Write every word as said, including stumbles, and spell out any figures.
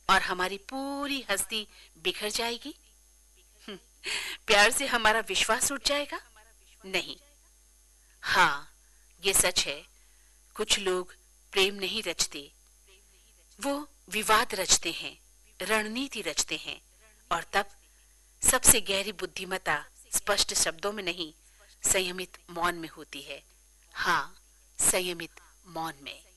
और हमारी पूरी हस्ती बिखर जाएगी? प्यार से हमारा विश्वास उठ जाएगा? नहीं। हाँ, ये सच है, कुछ लोग प्रेम नहीं रचते, वो विवाद रचते हैं, रणनीति रचते हैं, और तब सबसे गहरी बुद्धिमत्ता स्पष्ट शब्दों में नहीं, संयमित मौन में होती है। हाँ, संयमित मौन में।